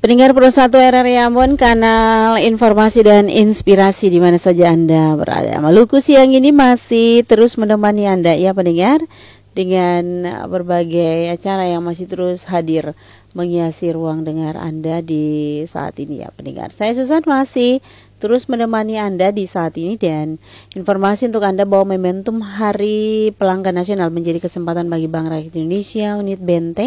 Pendengar Pro 1 RRI Ambon, kanal informasi dan inspirasi di mana saja Anda berada. Maluku siang ini masih terus menemani Anda ya pendengar, dengan berbagai acara yang masih terus hadir menghiasi ruang dengar Anda di saat ini ya pendengar. Saya Susan masih terus menemani Anda di saat ini, dan informasi untuk Anda bahwa momentum Hari Pelanggan Nasional menjadi kesempatan bagi Bank Rakyat Indonesia Unit Benteng